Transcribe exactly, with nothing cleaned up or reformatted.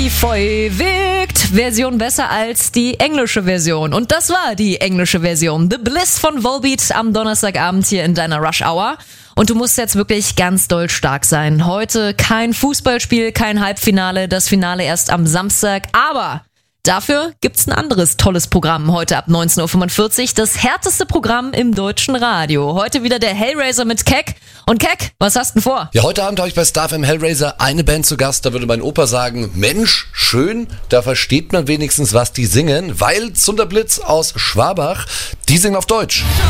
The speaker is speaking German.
Feuwigt Version besser als die englische Version. Und das war die englische Version. The Bliss von Volbeat am Donnerstagabend hier in deiner Rush Hour. Und du musst jetzt wirklich ganz doll stark sein. Heute kein Fußballspiel, kein Halbfinale, das Finale erst am Samstag. Aber dafür gibt's ein anderes tolles Programm heute ab neunzehn Uhr fünfundvierzig. Das härteste Programm im deutschen Radio. Heute wieder der Hellraiser mit Keck. Und Keck, was hast du denn vor? Ja, heute Abend habe ich bei Star F M Hellraiser eine Band zu Gast. Da würde mein Opa sagen, Mensch, schön, da versteht man wenigstens, was die singen. Weil Zunderblitz aus Schwabach, die singen auf Deutsch.